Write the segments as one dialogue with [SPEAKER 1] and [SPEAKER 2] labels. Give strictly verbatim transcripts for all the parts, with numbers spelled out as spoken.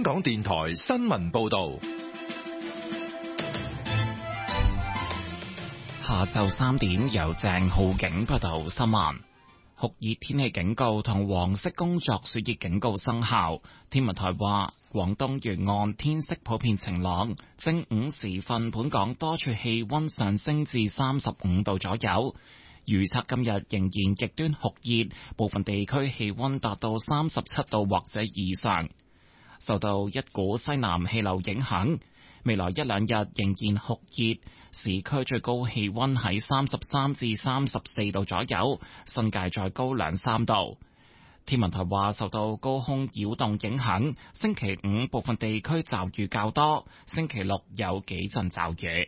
[SPEAKER 1] 香港電台新聞報道。
[SPEAKER 2] 下晝三點由鄭浩景報道新聞。酷熱天氣警告同黃色工作暑熱警告生效。天文台話，廣東沿岸天色普遍晴朗，正午時分本港多處氣溫上升至三十五度左右。預測今日仍然極端酷熱，部分地區氣溫達到三十七度或者以上。受到一股西南氣流影響，未來一兩日仍然酷熱，市區最高氣溫喺三十三至三十四度左右，新界再高兩三度。天文台話，受到高空擾動影響，星期五部分地區驟雨較多，星期六有幾陣驟雨。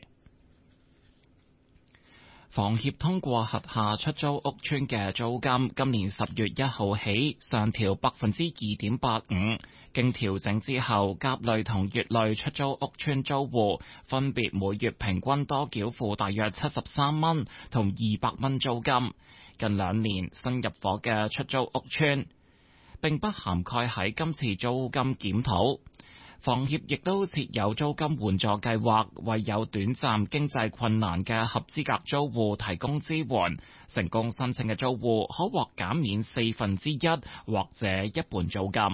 [SPEAKER 2] 房協通過轄下出租屋邨嘅租金，今年十月一號起上調百分之二點八五。經調整之後，甲類同乙類出租屋邨租戶分別每月平均多繳付大約七十三蚊同二百蚊租金。近兩年新入伙嘅出租屋邨並不涵蓋喺今次租金檢討。房協亦都設有租金援助計劃，為有短暫經濟困難嘅合資格租戶提供支援。成功申請嘅租戶可獲減免四分之一或者一半租金。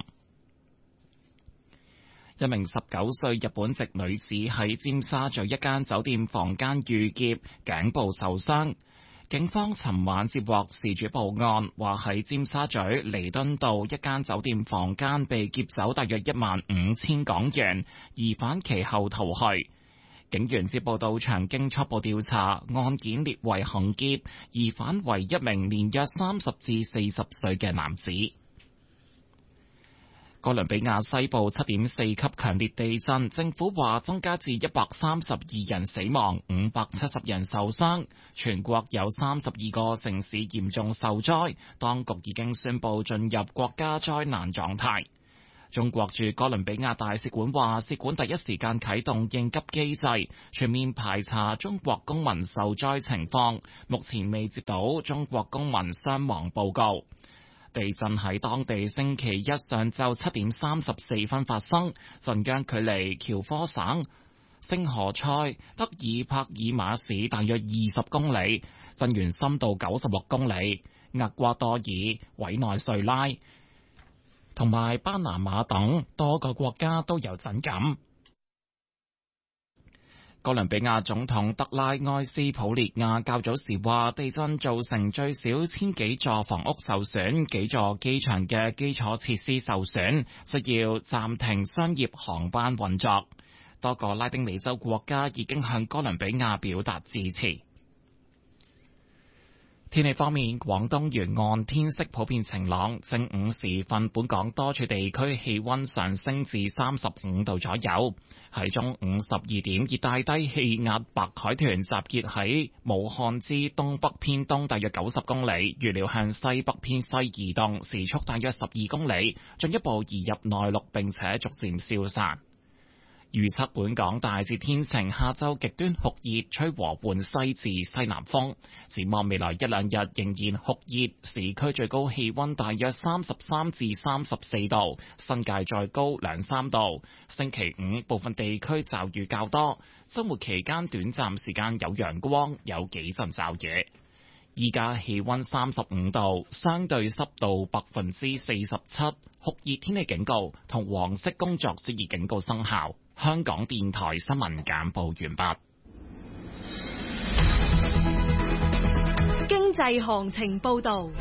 [SPEAKER 2] 一名十九歲日本籍女子喺尖沙咀一間酒店房間遇劫，頸部受傷。警方尋晚接獲事主報案，話喺尖沙咀彌敦道一間酒店房間被劫走大約一萬五千港元，疑犯其後逃去。警員接報到場，經初步調查，案件列為行劫，疑犯為一名年約三十至四十歲嘅男子。哥倫比亞西部七點四級強烈地震，政府話增加至一百三十二人死亡，五百七十人受傷，全國有三十二個城市嚴重受災，當局已經宣布進入國家災難狀態。中國駐哥倫比亞大使館話，使館第一時間啟動應急機制，全面排查中國公民受災情況，目前未接到中國公民傷亡報告。地震喺當地星期一上晝七點三十四分發生，震央距離喬科省星河塞德爾帕爾馬市大約二十公里，震源深度九十六公里。厄瓜多爾、委內瑞拉同埋巴拿馬等多個國家都有震感。哥倫比亞總統德拉埃斯普列亞較早時話，地震造成最少千幾座房屋受損，幾座機場嘅基礎設施受損，需要暫停商業航班運作。多個拉丁美洲國家已經向哥倫比亞表達支持。天氣方面，廣東沿岸天色普遍晴朗，正午時分本港多處地區氣溫上升至三十五度左右。喺中午十二點，熱帶低氣壓白海豚集結喺武漢之東北偏東大約九十公里，預料向西北偏西移動，時速大約十二公里，進一步移入內陸並且逐漸消散。預測本港大致天晴，下晝極端酷熱，吹和緩西至西南風。展望未來一兩日仍然酷熱，市區最高氣溫大約三十三至三十四度，新界再高兩三度。星期五部分地區驟雨較多，周末期間短暫時間有陽光，有幾陣驟雨。依家氣溫三十五度，相對濕度百分之四十七，酷熱天氣警告同黃色工作暑熱警告生效。香港電台新聞簡報完畢。
[SPEAKER 3] 經濟行情報道。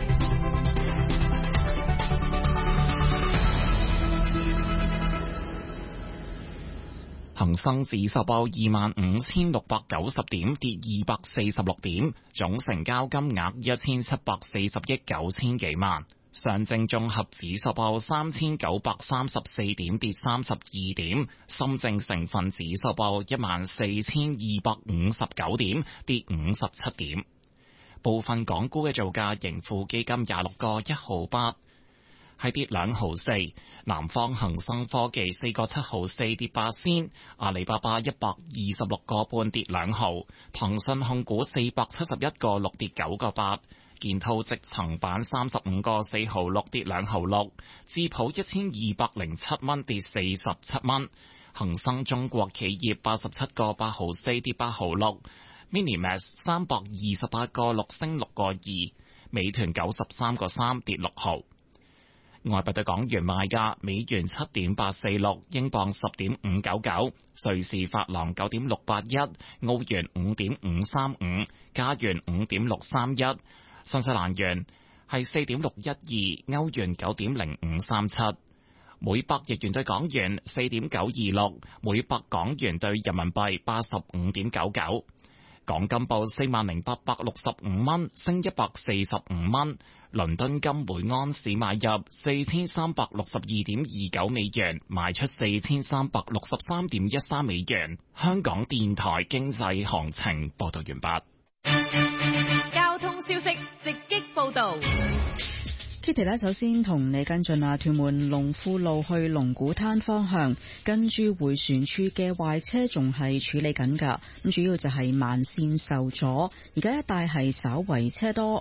[SPEAKER 2] 恒生指數報二萬五千六百九十點，跌二百四十六點，總成交金額一千七百四十億九千幾萬。上證綜合指數報三千九百三十四點，跌三十二點。深證成分指數報一萬四千二百五十九點，跌五十七點。部分港股嘅造價，盈富基金廿六個一毫八。係跌兩毫四，南方恒生科技四個七毫四跌八仙，阿里巴巴一百二十六個半跌兩毫，騰訊控股四百七十一個六跌九個八， 建滔積層板三十五個四毫六跌兩毫六，智普一千二百零七蚊跌四十七蚊，恒生中國企業八十七個八毫四跌八毫六，Minimax 三百二十八個六升六個二，美團九十三個三跌六毫。外幣對港元賣價：美元七點八四六，英鎊十點五九九，瑞士法郎九點六八一，澳元五點五三五，加元五點六三一，新西蘭元係四點六一二，歐元九點零五三七，每百日元對港元四點九二六，每百港元對人民幣八十五點九九。港金報四萬零八百六十五蚊，升一百四十五蚊。倫敦金每安士買入四千三百六十二點二九美元，賣出四千三百六十三點一三美元。香港電台經濟行情報道完畢。
[SPEAKER 3] 交通消息直擊報道。
[SPEAKER 4] Kitty 咧，首先同你跟進啊，屯門龍富路去龍鼓灘方向，跟住迴旋處嘅壞車仲係處理緊㗎，咁主要就係慢線受阻，而家一帶係稍為車多。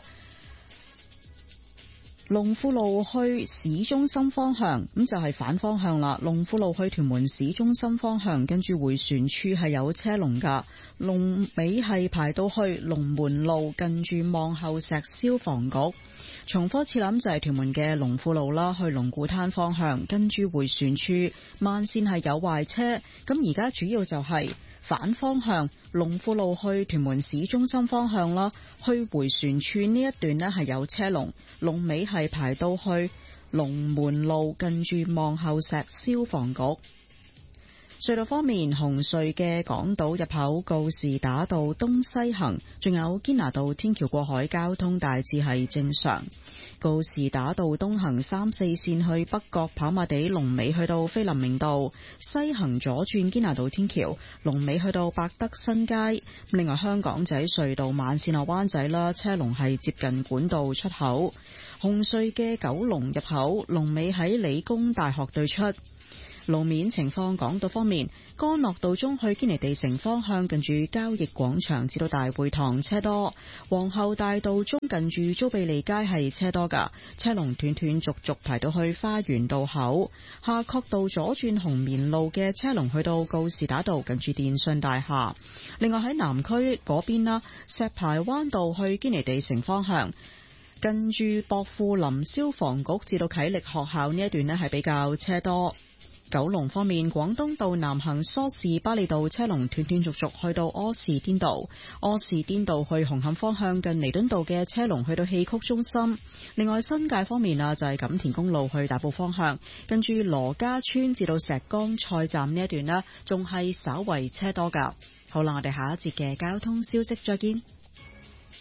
[SPEAKER 4] 龍富路去市中心方向，咁就係反方向啦。龍富路去屯門市中心方向，跟住迴旋處係有車龍㗎，龍尾係排到去龍門路近住望后石消防局。重複次諗就係屯門嘅龍富路啦，去龍鼓灘方向，跟住迴旋處慢線係有壞車，咁而家主要就係反方向龍富路去屯門市中心方向啦，去迴旋處呢一段呢係有車龍，龍尾係排到去龍門路近住望后石消防局。隧道方面，紅隧嘅港島入口告士打道東西行，仲有堅拿道天橋過海交通大致係正常。告士打道東行三四線去北角跑馬地，龍尾去到菲林明道；西行左轉堅拿道天橋，龍尾去到百德新街。另外，香港仔隧道慢線落灣仔啦，車龍係接近管道出口。紅隧嘅九龍入口，龍尾喺理工大學對出。路面情況，港島方面，干諾道中去堅尼地城方向近住交易廣場至到大會堂車多；皇后大道中近住租庇利街係車多㗎，車龍斷斷續續排到去花園道口。夏慤道左轉紅棉路嘅車龍去到告士打道近住電訊大廈。另外喺南區嗰邊啦，石排灣道去堅尼地城方向，近住薄扶林消防局至到啟力學校呢一段呢係比較車多。九龍方面，廣東道南行梳士巴利道車龍斷斷續續去到柯士甸道，柯士甸道去紅磡方向近彌敦道嘅車龍去到戲曲中心。另外新界方面啊，就係錦田公路去大埔方向，跟住羅家村至到石崗菜站呢一段呢，仲係稍為車多噶。好啦，我哋下一節嘅交通消息再見。